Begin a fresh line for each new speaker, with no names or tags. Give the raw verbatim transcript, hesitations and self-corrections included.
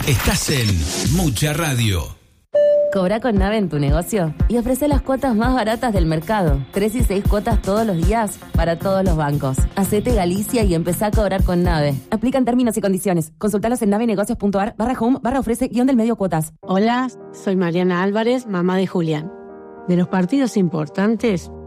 Estás en Mucha Radio.
Cobra con Nave en tu negocio y ofrece las cuotas más baratas del mercado. Tres y seis cuotas todos los días para todos los bancos. Hacete Galicia y empezá a cobrar con Nave. Aplican términos y condiciones. Consultalos en navenegocios.ar barra home barra ofrece guión del medio cuotas.
Hola, soy Mariana Álvarez, mamá de Julián. De los partidos importantes,